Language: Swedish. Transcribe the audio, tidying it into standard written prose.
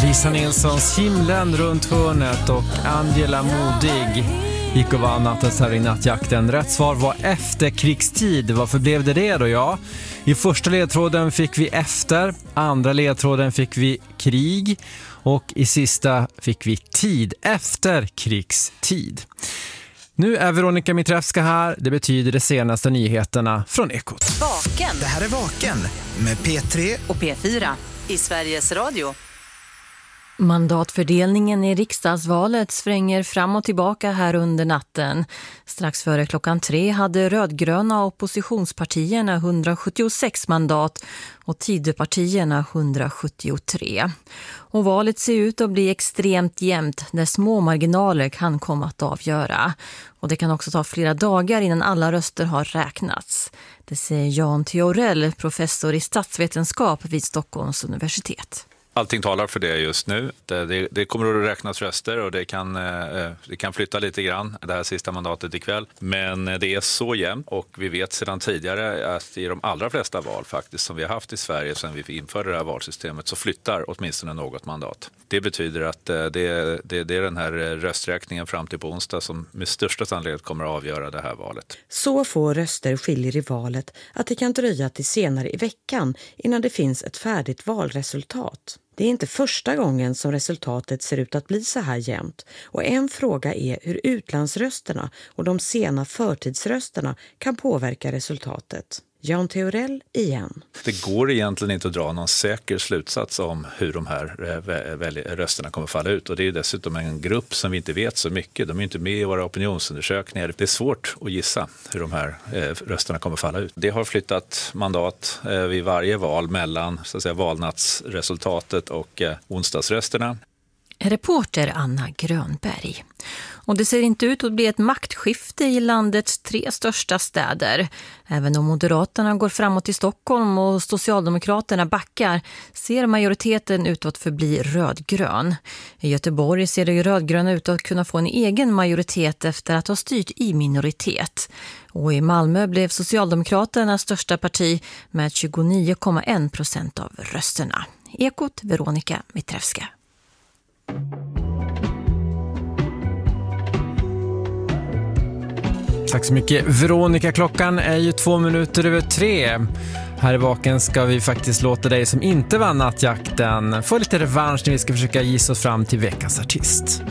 Lisa Nilssons Himlen runt hörnet och Angela Modig gick och vann nattens här i nattjakten. Rätt svar var efterkrigstid. Varför blev det då? Ja, i första ledtråden fick vi efter, andra ledtråden fick vi krig och i sista fick vi tid, efter krigstid. Nu är Veronica Mitrevska här. Det betyder de senaste nyheterna från Ekot. Vaken. Det här är Vaken med P3 och P4 i Sveriges Radio. Mandatfördelningen i riksdagsvalet svänger fram och tillbaka här under natten. Strax före klockan 3 hade rödgröna oppositionspartierna 176 mandat och Tidöpartierna 173. Och valet ser ut att bli extremt jämnt där små marginaler kan komma att avgöra. Och det kan också ta flera dagar innan alla röster har räknats. Det säger Jan Theorell, professor i statsvetenskap vid Stockholms universitet. Allting talar för det just nu. Det kommer att räknas röster och det kan flytta lite grann det här sista mandatet ikväll. Men det är så jämnt och vi vet sedan tidigare att i de allra flesta val faktiskt som vi har haft i Sverige sedan vi införde det här valsystemet så flyttar åtminstone något mandat. Det betyder att det är den här rösträkningen fram till på onsdag som med största sannolikhet kommer att avgöra det här valet. Så få röster skiljer i valet att det kan dröja till senare i veckan innan det finns ett färdigt valresultat. Det är inte första gången som resultatet ser ut att bli så här jämnt och en fråga är hur utlandsrösterna och de sena förtidsrösterna kan påverka resultatet. Jan Theorell igen. Det går egentligen inte att dra någon säker slutsats om hur de här rösterna kommer falla ut. Och det är dessutom en grupp som vi inte vet så mycket. De är inte med i våra opinionsundersökningar. Det är svårt att gissa hur de här rösterna kommer falla ut. Det har flyttat mandat vid varje val mellan så att säga, valnatsresultatet och onsdagsrösterna. Reporter Anna Grönberg. Och det ser inte ut att bli ett maktskifte i landets 3 största städer. Även om Moderaterna går framåt i Stockholm och Socialdemokraterna backar ser majoriteten ut att förbli rödgrön. I Göteborg ser det rödgröna ut att kunna få en egen majoritet efter att ha styrt i minoritet. Och i Malmö blev Socialdemokraternas största parti med 29,1% av rösterna. Ekot, Veronica Mitrevska. Tack så mycket Veronica. Klockan är ju 3:02. Här i Vaken ska vi faktiskt låta dig som inte vann nattjakten få lite revansch när vi ska försöka gissa oss fram till veckans artist.